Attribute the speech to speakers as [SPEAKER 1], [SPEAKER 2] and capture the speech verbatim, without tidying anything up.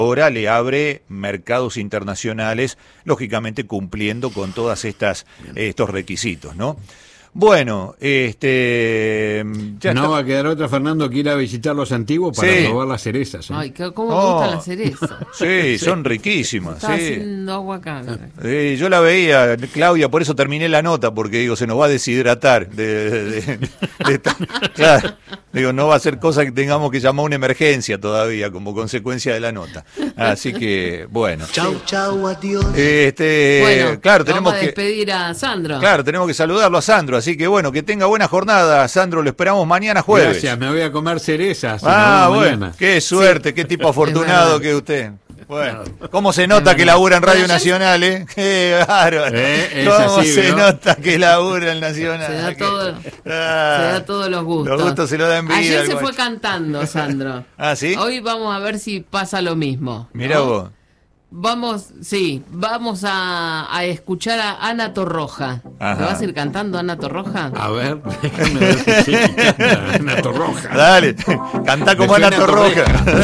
[SPEAKER 1] ahora le abre mercados internacionales, lógicamente cumpliendo con todas estas estos requisitos, ¿no? Bueno, este...
[SPEAKER 2] Ya no está. Va a quedar otra, Fernando, que ir a visitar los antiguos para sí. probar las cerezas. ¿eh?
[SPEAKER 3] Ay, ¿cómo me oh, gustan las cerezas?
[SPEAKER 1] Sí, son riquísimas.
[SPEAKER 3] Está
[SPEAKER 1] sí.
[SPEAKER 3] haciendo agua acá.
[SPEAKER 1] Sí, yo la veía, Claudia, por eso terminé la nota, porque digo, se nos va a deshidratar. De, de, de, de, de claro, digo, no va a ser cosa que tengamos que llamar a una emergencia todavía como consecuencia de la nota. Así que, bueno.
[SPEAKER 4] Chau, chau, adiós.
[SPEAKER 1] Este,
[SPEAKER 3] bueno,
[SPEAKER 1] claro, tenemos
[SPEAKER 3] vamos a despedir
[SPEAKER 1] que,
[SPEAKER 3] a Sandro.
[SPEAKER 1] Claro, tenemos que saludarlo a Sandro. Así que bueno, que tenga buena jornada, Sandro, lo esperamos mañana jueves.
[SPEAKER 2] Gracias, me voy a comer cerezas.
[SPEAKER 1] Ah, bueno, mañana. Qué suerte, sí. Qué tipo afortunado que usted. Bueno, ¿cómo se nota que labura en Radio Nacional, eh? Qué bárbaro. Eh, ¿Cómo así, se ¿no? nota que labura en Nacional?
[SPEAKER 3] Se da, todo,
[SPEAKER 1] ah,
[SPEAKER 3] se da todos los gustos.
[SPEAKER 1] Los gustos se lo da en vida.
[SPEAKER 3] Ayer se fue cantando, Sandro.
[SPEAKER 1] ¿Ah, sí?
[SPEAKER 3] Hoy vamos a ver si pasa lo mismo.
[SPEAKER 1] Mirá
[SPEAKER 3] ¿no?
[SPEAKER 1] vos.
[SPEAKER 3] Vamos, sí, vamos a, a escuchar a Ana Torroja.
[SPEAKER 1] Ajá.
[SPEAKER 3] ¿Me vas a ir cantando Ana Torroja?
[SPEAKER 2] A ver, déjame ver si sí, canta Ana Torroja.
[SPEAKER 1] Dale, cantá como Ana Torroja.